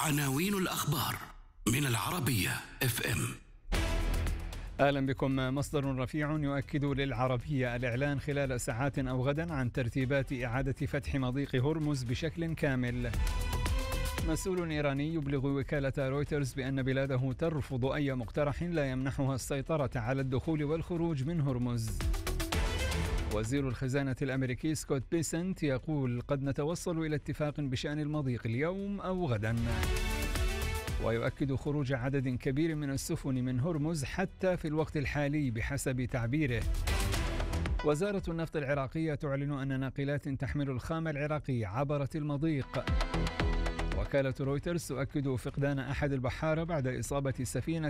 عناوين الأخبار من العربية FM. أهلا بكم. مصدر رفيع يؤكد للعربية الإعلان خلال ساعات أو غدا عن ترتيبات إعادة فتح مضيق هرمز بشكل كامل. مسؤول إيراني يبلغ وكالة رويترز بأن بلاده ترفض أي مقترح لا يمنحها السيطرة على الدخول والخروج من هرمز. وزير الخزانة الأمريكي سكوت بيسنت يقول قد نتوصل إلى اتفاق بشأن المضيق اليوم أو غدا. ويؤكد خروج عدد كبير من السفن من هرمز حتى في الوقت الحالي بحسب تعبيره. وزارة النفط العراقية تعلن أن ناقلات تحمل الخام العراقي عبرت المضيق. وكالة رويترز تؤكد فقدان أحد البحارة بعد إصابة سفينة